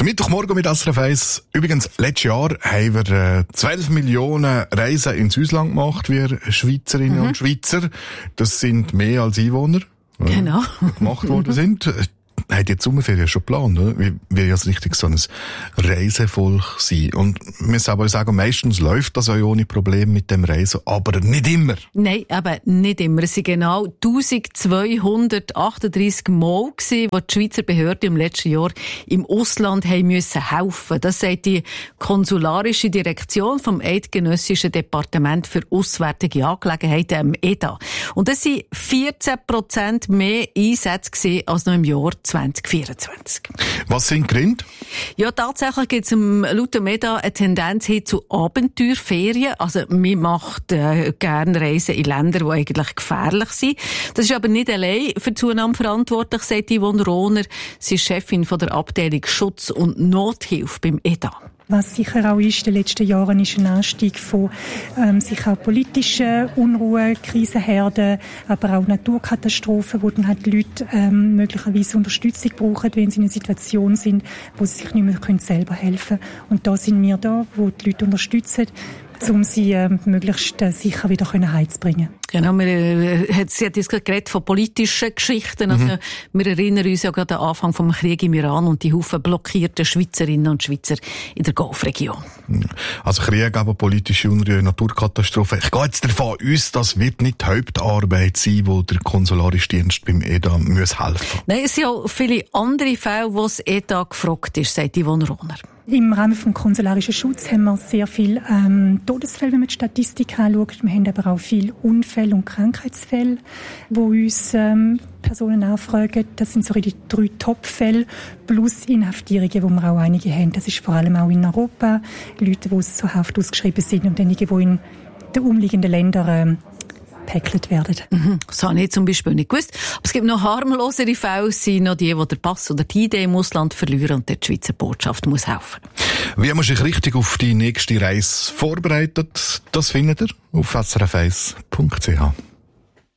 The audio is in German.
Mittwochmorgen mit SRF 1. Übrigens, letztes Jahr haben wir 12 Millionen Reisen ins Ausland gemacht, wir Schweizerinnen und Schweizer. Das sind mehr als Einwohner, genau, gemacht worden sind. Hat jetzt Sommerferien schon geplant, oder? Wie ja richtig so ein Reisevolk sein. Und wir müssen aber sagen, meistens läuft das ja ohne Probleme mit dem Reisen, aber nicht immer. Nein, aber nicht immer. Es waren genau 1238 Mal gewesen, wo die Schweizer Behörden im letzten Jahr im Ausland haben müssen helfen. Das sagt die konsularische Direktion vom Eidgenössischen Departement für Auswärtige Angelegenheiten, EDA. Und das waren 14% mehr Einsätze gewesen als noch im Jahr 2024. Was sind Gründe? Ja, tatsächlich gibt es laut dem EDA eine Tendenz hin zu Abenteuerferien. Also, man macht gerne Reisen in Länder, die eigentlich gefährlich sind. Das ist aber nicht allein für die Zunahme verantwortlich, sagt Yvonne Rohner. Sie ist Chefin von der Abteilung Schutz und Nothilfe beim EDA. Was sicher auch ist in den letzten Jahren, ist ein Anstieg von sicher auch politischen Unruhen, Krisenherden, aber auch Naturkatastrophen, wo dann halt die Leute möglicherweise Unterstützung brauchen, wenn sie in einer Situation sind, wo sie sich nicht mehr selber helfen können. Und da sind wir da, wo die Leute unterstützen, um sie möglichst sicher wieder heimzubringen. Genau, sie hat jetzt gerade geredet von politischen Geschichten. Also, wir erinnern uns ja gerade an den Anfang vom Krieg im Iran und die Haufen blockierten Schweizerinnen und Schweizer in der Golfregion. Also Krieg, aber politische Unruhe, Naturkatastrophen. Ich gehe jetzt davon aus, das wird nicht die Hauptarbeit sein, wo der konsularische Dienst beim EDA helfen muss. Nein, es sind auch viele andere Fälle, wo das EDA gefragt ist, sagt Yvonne Rohner. Im Rahmen des konsularischen Schutzes haben wir sehr viele Todesfälle, wenn man die Statistik anschaut. Wir haben aber auch viele Unfälle und Krankheitsfälle, wo uns Personen anfragen. Das sind so die 3 Top-Fälle plus Inhaftierungen, wo wir auch einige haben. Das ist vor allem auch in Europa. Leute, die zur Haft ausgeschrieben sind und einige, die in den umliegenden Ländern gepäckelt werden. Das habe ich zum Beispiel nicht gewusst. Aber es gibt noch harmlosere Fälle, sind noch die den Pass oder die Idee im Ausland verlieren und die Schweizer Botschaft muss helfen. Wie man sich richtig auf die nächste Reise vorbereitet, das findet ihr auf srf1.ch.